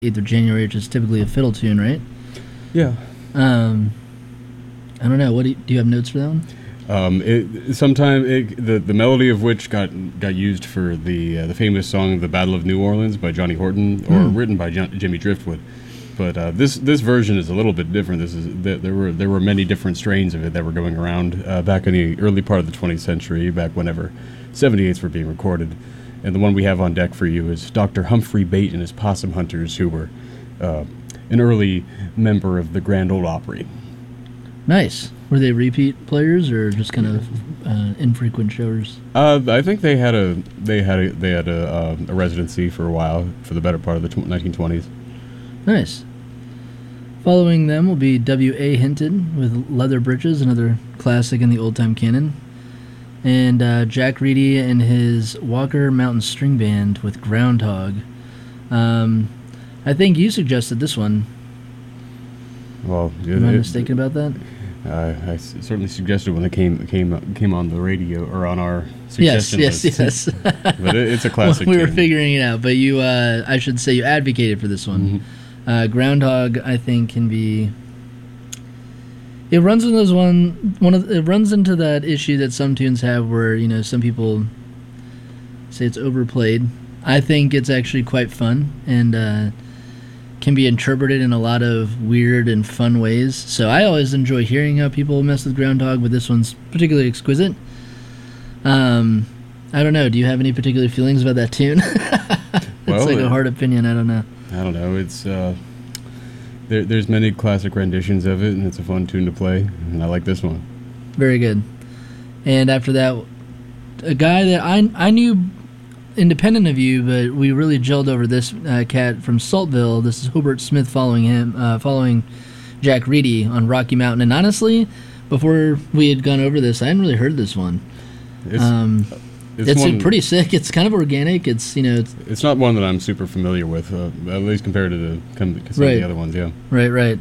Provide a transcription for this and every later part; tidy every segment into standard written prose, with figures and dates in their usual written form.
8th of January, which is typically a fiddle tune, right? Yeah. I don't know. What do you have notes for that one? The melody of which got used for the famous song "The Battle of New Orleans" by Johnny Horton, or written by Jimmy Driftwood. But this version is a little bit different. There were many different strains of it that were going around back in the early part of the 20th century, back whenever 78s were being recorded. And the one we have on deck for you is Dr. Humphrey Bate and his Possum Hunters, who were an early member of the Grand Ole Opry. Nice. Were they repeat players or just kind of infrequent showers? I think they had a residency for a while for the better part of the 1920s. Nice. Following them will be W.A. Hinton with Leather Britches, another classic in the old-time canon. And Jack Reedy and his Walker Mountain String Band with Groundhog. I think you suggested this one. Well, am I mistaken about that? I certainly suggested when it came on the radio or on our suggestion list. Yes. But it's a classic. We were figuring it out, but you, I should say, you advocated for this one. Mm-hmm. Groundhog, I think, can be. It runs into it runs into that issue that some tunes have, where some people say it's overplayed. I think it's actually quite fun and can be interpreted in a lot of weird and fun ways. So I always enjoy hearing how people mess with Groundhog, but this one's particularly exquisite. I don't know. Do you have any particular feelings about that tune? It's like a hard opinion. I don't know. I don't know. It's there's many classic renditions of it, and it's a fun tune to play, and I like this one. Very good. And after that, a guy that I knew independent of you, but we really gelled over this cat from Saltville. This is Hobart Smith following Jack Reedy on Rocky Mountain. And honestly, before we had gone over this, I hadn't really heard this one. It's pretty sick. It's kind of organic. It's it's not one that I'm super familiar with, at least compared to some of the other ones. Yeah. Right.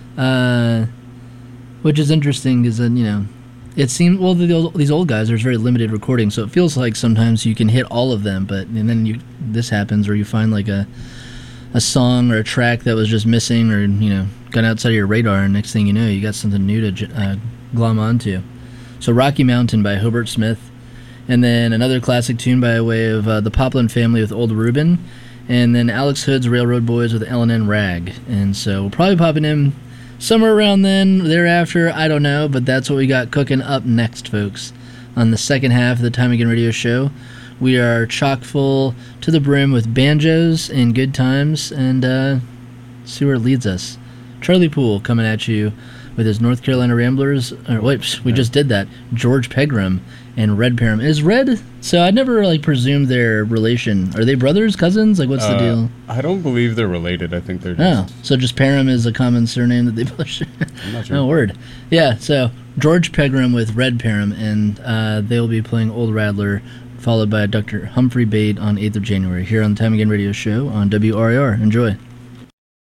Which is interesting, because then it seems these old guys, there's very limited recording, so it feels like sometimes you can hit all of them, and then this happens where you find like a song or a track that was just missing, or got outside of your radar, and next thing you know, you got something new to glom onto. So Rocky Mountain by Hobart Smith. And then another classic tune by way of the Poplin Family with Old Reuben. And then Alex Hood's Railroad Boys with L&N Rag. And so we'll probably pop in somewhere around then, thereafter, I don't know. But that's what we got cooking up next, folks. On the second half of the Time Again Radio Show, we are chock full to the brim with banjos and good times. And see where it leads us. Charlie Poole coming at you with his North Carolina Ramblers. We just did that. George Pegram and Red Parham. Is Red? So I never presumed their relation. Are they brothers, cousins? What's the deal? I don't believe they're related. I think they're just... so just Parham is a common surname that they both share. I'm not sure. Oh, word. Yeah, so George Pegram with Red Parham, and they'll be playing Old Rattler, followed by Dr. Humphrey Bate on 8th of January, here on the Time Again Radio Show on WRIR. Enjoy.